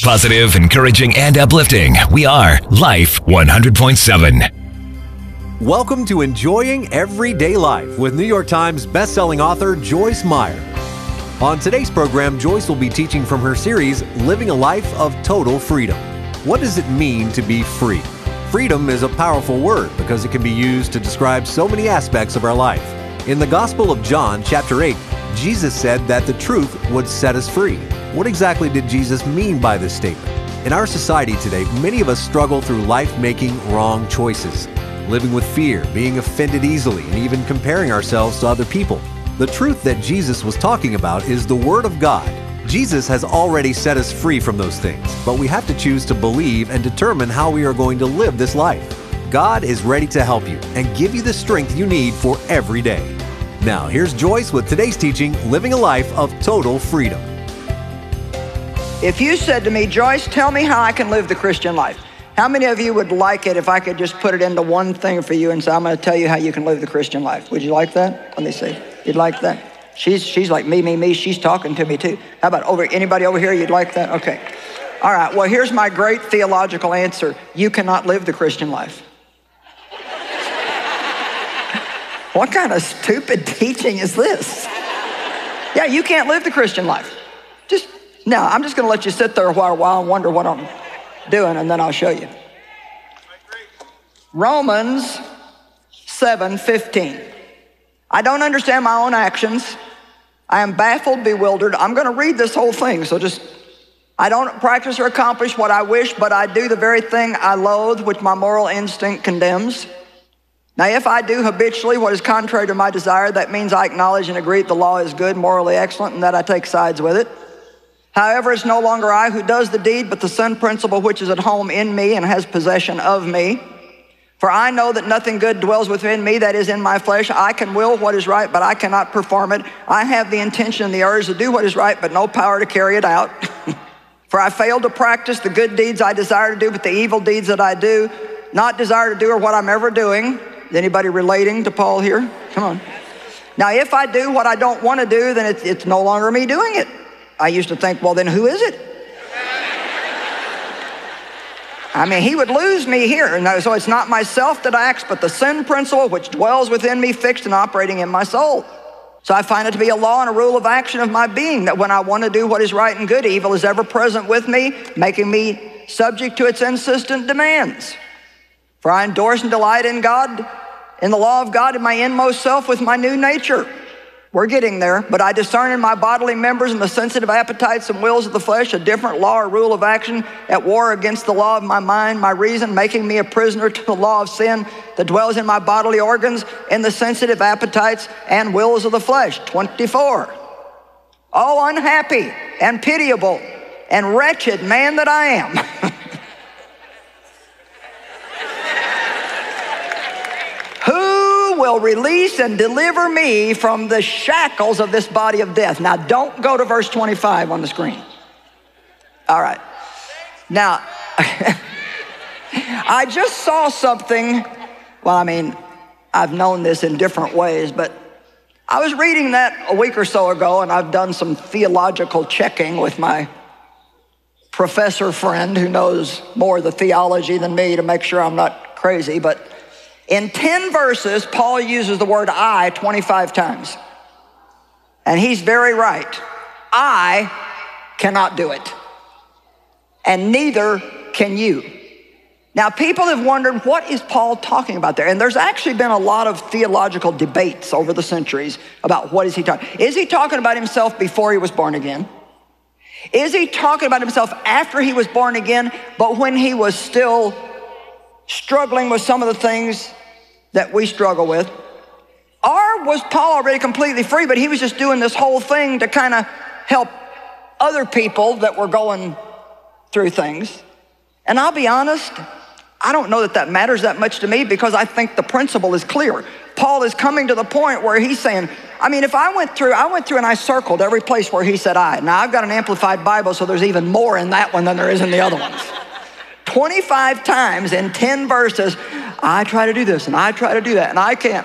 Positive, encouraging, and uplifting. We are Life 100.7. Welcome to Enjoying Everyday Life with New York Times bestselling author Joyce Meyer. On today's program, Joyce will be teaching from her series, Living a Life of Total Freedom. What does it mean to be free? Freedom is a powerful word because it can be used to describe so many aspects of our life. In the Gospel of John, chapter 8, Jesus said that the truth would set us free. What exactly did Jesus mean by this statement? In our society today, many of us struggle through life making wrong choices, living with fear, being offended easily, and even comparing ourselves to other people. The truth that Jesus was talking about is the Word of God. Jesus has already set us free from those things, but we have to choose to believe and determine how we are going to live this life. God is ready to help you and give you the strength you need for every day. Now, here's Joyce with today's teaching, Living a Life of Total Freedom. If you said to me, Joyce, tell me how I can live the Christian life, how many of you would like it if I could just put it into one thing for you and say, I'm going to tell you how you can live the Christian life? Would you like that? Let me see. You'd like that? She's like, me. She's talking to me too. How about anybody over here? You'd like that? Okay. All right. Well, here's my great theological answer. You cannot live the Christian life. What kind of stupid teaching is this? Yeah, you can't live the Christian life. Now, I'm just going to let you sit there a while and wonder what I'm doing, and then I'll show you. Romans 7:15. I don't understand my own actions. I am baffled, bewildered. I'm going to read this whole thing, so I don't practice or accomplish what I wish, but I do the very thing I loathe, which my moral instinct condemns. Now, if I do habitually what is contrary to my desire, that means I acknowledge and agree that the law is good, morally excellent, and that I take sides with it. However, it's no longer I who does the deed, but the sin principle which is at home in me and has possession of me. For I know that nothing good dwells within me, that is in my flesh. I can will what is right, but I cannot perform it. I have the intention and the urge to do what is right, but no power to carry it out. For I fail to practice the good deeds I desire to do, but the evil deeds that I do not desire to do are what I'm ever doing. Is anybody relating to Paul here? Come on. Now, if I do what I don't want to do, then it's no longer me doing it. I used to think, well, then who is it? I mean, he would lose me here. So it's not myself that acts, but the sin principle which dwells within me, fixed and operating in my soul. So I find it to be a law and a rule of action of my being, that when I want to do what is right and good, evil is ever present with me, making me subject to its insistent demands. For I endorse and delight in God, in the law of God, in my inmost self with my new nature. We're getting there, but I discern in my bodily members and the sensitive appetites and wills of the flesh a different law or rule of action at war against the law of my mind, my reason, making me a prisoner to the law of sin that dwells in my bodily organs and the sensitive appetites and wills of the flesh. 24. Oh, unhappy and pitiable and wretched man that I am. Will release and deliver me from the shackles of this body of death. Now, don't go to verse 25 on the screen. All right. Now, I just saw something. Well, I mean, I've known this in different ways, but I was reading that a week or so ago, and I've done some theological checking with my professor friend who knows more of the theology than me to make sure I'm not crazy, but in 10 verses, Paul uses the word I 25 times. And he's very right. I cannot do it. And neither can you. Now, people have wondered, what is Paul talking about there? And there's actually been a lot of theological debates over the centuries about what is he talking. Is he talking about himself before he was born again? Is he talking about himself after he was born again, but when he was still struggling with some of the things that we struggle with? Or was Paul already completely free, but he was just doing this whole thing to kind of help other people that were going through things? And I'll be honest, I don't know that matters that much to me, because I think the principle is clear. Paul is coming to the point where he's saying, I mean, if I went through and I circled every place where he said I. Now, I've got an Amplified Bible, so there's even more in that one than there is in the other ones. 25 times in 10 verses, I try to do this and I try to do that and I can't.